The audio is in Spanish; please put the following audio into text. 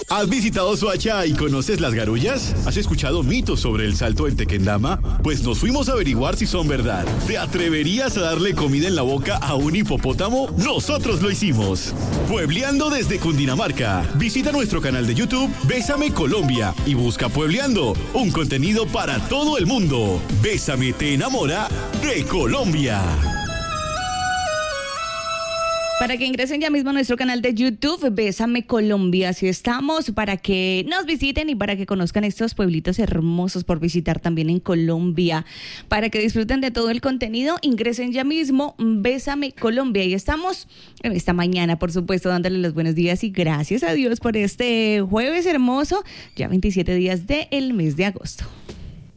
¿Has visitado Soacha y conoces las garullas? ¿Has escuchado mitos sobre el salto en Tequendama? Pues nos fuimos a averiguar si son verdad. ¿Te atreverías a darle comida en la boca a un hipopótamo? Nosotros lo hicimos. Puebleando desde Cundinamarca. Visita nuestro canal de YouTube Bésame Colombia y busca Puebleando, un contenido para todo el mundo. Bésame te enamora de Colombia. Para que ingresen ya mismo a nuestro canal de YouTube, Bésame Colombia, así estamos, para que nos visiten y para que conozcan estos pueblitos hermosos por visitar también en Colombia. Para que disfruten de todo el contenido, ingresen ya mismo, Bésame Colombia. Y estamos en esta mañana, por supuesto, dándole los buenos días y gracias a Dios por este jueves hermoso, ya 27 días del mes de agosto.